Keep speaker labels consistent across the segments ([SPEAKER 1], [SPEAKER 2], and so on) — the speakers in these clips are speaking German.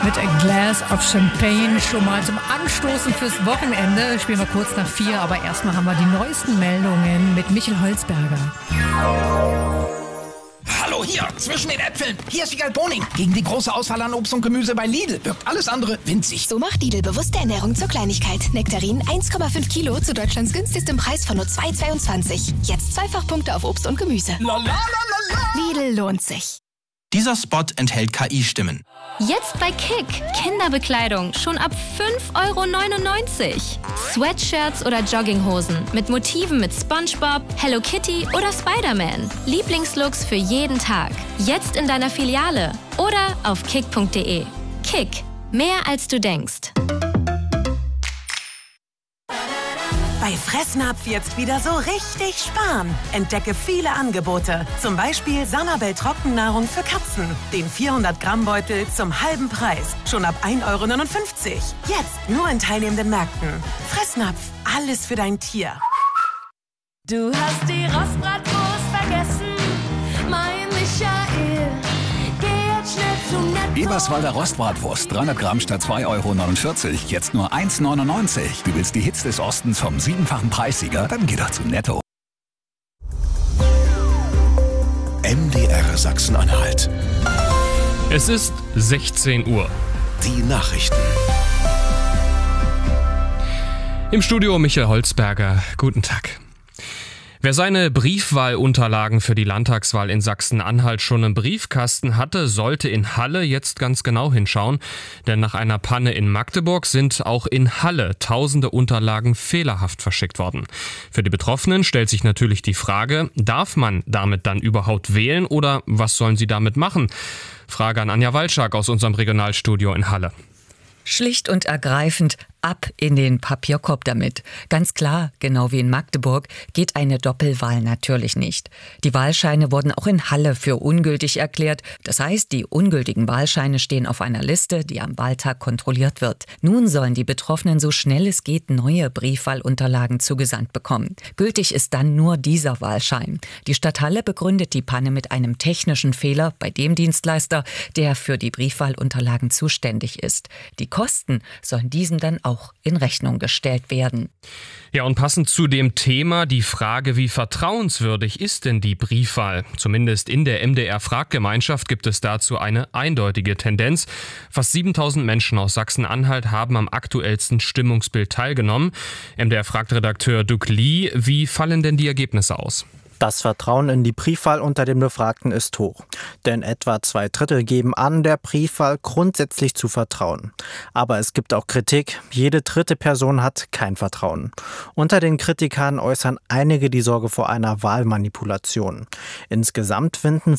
[SPEAKER 1] mit A Glass of Champagne schon mal zum Anstoßen fürs Wochenende. Spielen wir kurz nach 4, aber erstmal haben wir die neuesten Meldungen mit Michael Holzberger.
[SPEAKER 2] Hallo, hier, zwischen den Äpfeln. Hier ist Wiegald Boning. Gegen die große Auswahl an Obst und Gemüse bei Lidl wirkt alles andere winzig.
[SPEAKER 3] So macht Lidl bewusste Ernährung zur Kleinigkeit. Nektarin 1,5 Kilo zu Deutschlands günstigstem Preis von nur 2,22. Jetzt Zweifachpunkte auf Obst und Gemüse. Lidl lohnt sich.
[SPEAKER 4] Dieser Spot enthält KI-Stimmen.
[SPEAKER 5] Jetzt bei Kick. Kinderbekleidung schon ab 5,99 €. Sweatshirts oder Jogginghosen mit Motiven mit SpongeBob, Hello Kitty oder Spider-Man. Lieblingslooks für jeden Tag. Jetzt in deiner Filiale oder auf kick.de. Kick. Mehr als du denkst.
[SPEAKER 6] Bei Fressnapf jetzt wieder so richtig sparen. Entdecke viele Angebote. Zum Beispiel Sanabel Trockennahrung für Katzen. Den 400-Gramm-Beutel zum halben Preis. Schon ab 1,59 €. Jetzt nur in teilnehmenden Märkten. Fressnapf. Alles für dein Tier.
[SPEAKER 7] Du hast die Rostbratwurst vergessen, mein Michael. Geh jetzt schnell zum Netto.
[SPEAKER 8] Eberswalder Rostbratwurst, 300 Gramm statt 2,49 €, jetzt nur 1,99 €. Du willst die Hits des Ostens vom 7-fachen Preissieger? Dann geh doch zu Netto.
[SPEAKER 9] MDR Sachsen-Anhalt.
[SPEAKER 10] Es ist 16 Uhr.
[SPEAKER 9] Die Nachrichten.
[SPEAKER 10] Im Studio Michael Holzberger. Guten Tag. Wer seine Briefwahlunterlagen für die Landtagswahl in Sachsen-Anhalt schon im Briefkasten hatte, sollte in Halle jetzt ganz genau hinschauen. Denn nach einer Panne in Magdeburg sind auch in Halle tausende Unterlagen fehlerhaft verschickt worden. Für die Betroffenen stellt sich natürlich die Frage, darf man damit dann überhaupt wählen oder was sollen sie damit machen? Frage an Anja Walczak aus unserem Regionalstudio in Halle.
[SPEAKER 11] Schlicht und ergreifend ab in den Papierkorb damit. Ganz klar, genau wie in Magdeburg, geht eine Doppelwahl natürlich nicht. Die Wahlscheine wurden auch in Halle für ungültig erklärt. Das heißt, die ungültigen Wahlscheine stehen auf einer Liste, die am Wahltag kontrolliert wird. Nun sollen die Betroffenen so schnell es geht neue Briefwahlunterlagen zugesandt bekommen. Gültig ist dann nur dieser Wahlschein. Die Stadt Halle begründet die Panne mit einem technischen Fehler bei dem Dienstleister, der für die Briefwahlunterlagen zuständig ist. Die Kosten sollen diesem dann auch in Rechnung gestellt werden.
[SPEAKER 10] Ja, und passend zu dem Thema die Frage, wie vertrauenswürdig ist denn die Briefwahl? Zumindest in der MDR-Fraggemeinschaft gibt es dazu eine eindeutige Tendenz. Fast 7000 Menschen aus Sachsen-Anhalt haben am aktuellsten Stimmungsbild teilgenommen. MDR-Fragredakteur Duc Lee, wie fallen denn die Ergebnisse aus?
[SPEAKER 12] Das Vertrauen in die Briefwahl unter den Befragten ist hoch. Denn etwa 2/3 geben an, der Briefwahl grundsätzlich zu vertrauen. Aber es gibt auch Kritik. Jede dritte Person hat kein Vertrauen. Unter den Kritikern äußern einige die Sorge vor einer Wahlmanipulation. Insgesamt finden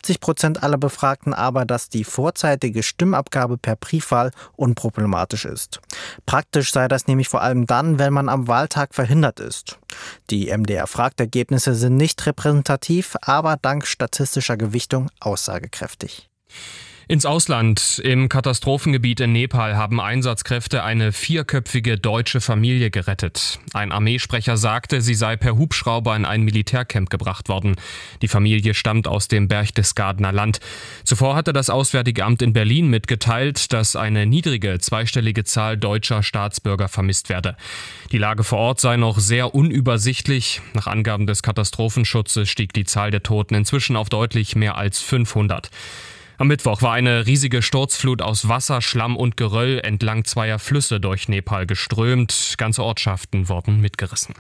[SPEAKER 12] 75% aller Befragten aber, dass die vorzeitige Stimmabgabe per Briefwahl unproblematisch ist. Praktisch sei das nämlich vor allem dann, wenn man am Wahltag verhindert ist. Die MDR-Fragtergebnisse sind nicht repräsentativ, aber dank statistischer Gewichtung aussagekräftig.
[SPEAKER 10] Ins Ausland. Im Katastrophengebiet in Nepal haben Einsatzkräfte eine 4-köpfige deutsche Familie gerettet. Ein Armeesprecher sagte, sie sei per Hubschrauber in ein Militärcamp gebracht worden. Die Familie stammt aus dem Berchtesgadener Land. Zuvor hatte das Auswärtige Amt in Berlin mitgeteilt, dass eine niedrige zweistellige Zahl deutscher Staatsbürger vermisst werde. Die Lage vor Ort sei noch sehr unübersichtlich. Nach Angaben des Katastrophenschutzes stieg die Zahl der Toten inzwischen auf deutlich mehr als 500. Am Mittwoch war eine riesige Sturzflut aus Wasser, Schlamm und Geröll entlang zweier Flüsse durch Nepal geströmt. Ganze Ortschaften wurden mitgerissen.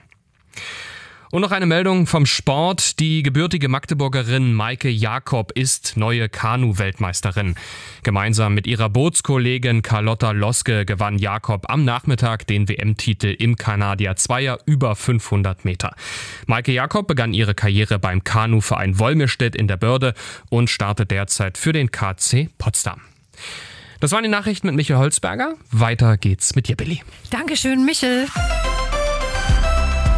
[SPEAKER 10] Und noch eine Meldung vom Sport. Die gebürtige Magdeburgerin Maike Jakob ist neue Kanu-Weltmeisterin. Gemeinsam mit ihrer Bootskollegin Carlotta Loske gewann Jakob am Nachmittag den WM-Titel im Kanadier Zweier über 500 Meter. Maike Jakob begann ihre Karriere beim Kanuverein Wolmirstedt in der Börde und startet derzeit für den KC Potsdam. Das waren die Nachrichten mit Michael Holzberger. Weiter geht's mit dir, Billy.
[SPEAKER 1] Dankeschön, Michel.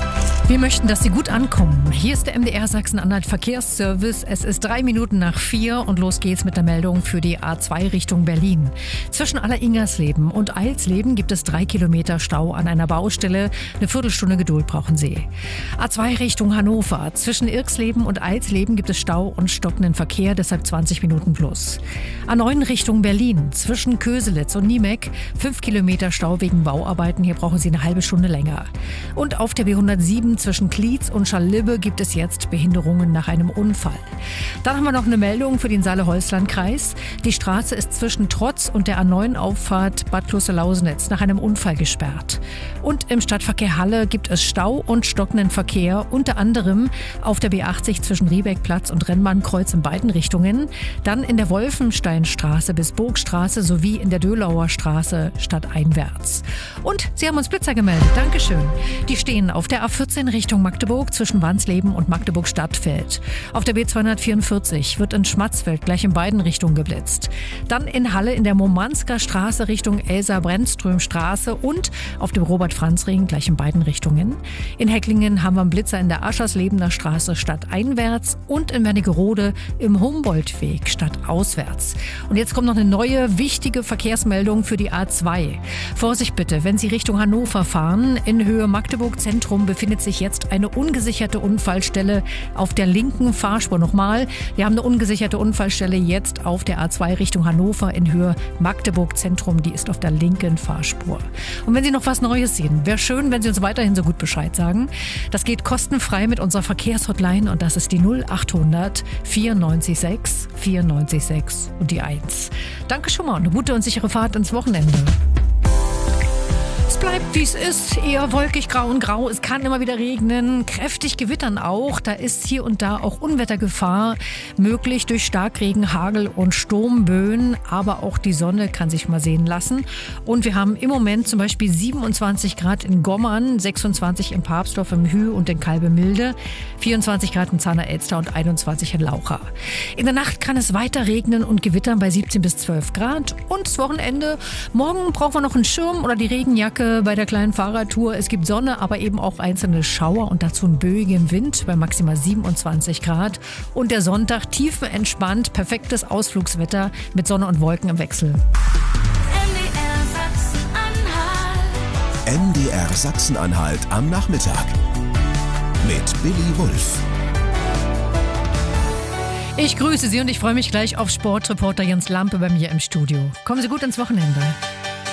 [SPEAKER 1] Wir möchten, dass Sie gut ankommen. Hier ist der MDR Sachsen-Anhalt Verkehrsservice. Es ist 3:03 und los geht's mit der Meldung für die A2 Richtung Berlin. Zwischen Alleringersleben und Eilsleben gibt es 3 Kilometer Stau an einer Baustelle. Eine Viertelstunde Geduld brauchen Sie. A2 Richtung Hannover. Zwischen Irksleben und Eilsleben gibt es Stau und stockenden Verkehr, deshalb 20 Minuten plus. A9 Richtung Berlin. Zwischen Köselitz und Niemek 5 Kilometer Stau wegen Bauarbeiten. Hier brauchen Sie eine halbe Stunde länger. Und auf der B107 zwischen Klietz und Schallibbe gibt es jetzt Behinderungen nach einem Unfall. Dann haben wir noch eine Meldung für den Saale-Holzland-Kreis. Die Straße ist zwischen Trotz und der A9-Auffahrt Bad Kloster-Lausnitz nach einem Unfall gesperrt. Und im Stadtverkehr Halle gibt es Stau und stockenden Verkehr, unter anderem auf der B80 zwischen Riebeckplatz und Rennbahnkreuz in beiden Richtungen, dann in der Wolfensteinstraße bis Burgstraße sowie in der Dölauer Straße stadteinwärts. Und Sie haben uns Blitzer gemeldet. Dankeschön. Die stehen auf der A14 Richtung Magdeburg zwischen Wansleben und Magdeburg-Stadtfeld. Auf der B244 wird in Schmatzfeld gleich in beiden Richtungen geblitzt. Dann in Halle in der Momansker Straße Richtung Elsa-Brennström-Straße und auf dem Robert-Franz-Ring gleich in beiden Richtungen. In Hecklingen haben wir einen Blitzer in der Ascherslebener Straße stadteinwärts und in Wernigerode im Humboldtweg stadtauswärts. Und jetzt kommt noch eine neue, wichtige Verkehrsmeldung für die A2. Vorsicht bitte, wenn Sie Richtung Hannover fahren. In Höhe Magdeburg Zentrum befindet sich jetzt eine ungesicherte Unfallstelle auf der linken Fahrspur. Nochmal, wir haben eine ungesicherte Unfallstelle jetzt auf der A2 Richtung Hannover in Höhe Magdeburg Zentrum. Die ist auf der linken Fahrspur. Und wenn Sie noch was Neues sehen, wäre schön, wenn Sie uns weiterhin so gut Bescheid sagen. Das geht kostenfrei mit unserer Verkehrshotline und das ist die 0800 94 6 94 6 und die 1. Danke schon mal und eine gute und sichere Fahrt ins Wochenende. Es bleibt, wie es ist, eher wolkig, grau und grau. Es kann immer wieder regnen, kräftig gewittern auch. Da ist hier und da auch Unwettergefahr möglich durch Starkregen, Hagel und Sturmböen. Aber auch die Sonne kann sich mal sehen lassen. Und wir haben im Moment zum Beispiel 27 Grad in Gommern, 26 in Papsdorf im Hü und in Kalbemilde, 24 Grad in Zahner-Elster und 21 in Laucha. In der Nacht kann es weiter regnen und gewittern bei 17 bis 12 Grad. Und das Wochenende, morgen brauchen wir noch einen Schirm oder die Regenjacke bei der kleinen Fahrradtour. Es gibt Sonne, aber eben auch einzelne Schauer und dazu einen böigen Wind bei maximal 27 Grad. Und der Sonntag tiefenentspannt, perfektes Ausflugswetter mit Sonne und Wolken im Wechsel.
[SPEAKER 9] MDR Sachsen-Anhalt am Nachmittag mit Billy Wulff.
[SPEAKER 1] Ich grüße Sie und ich freue mich gleich auf Sportreporter Jens Lampe bei mir im Studio. Kommen Sie gut ins Wochenende.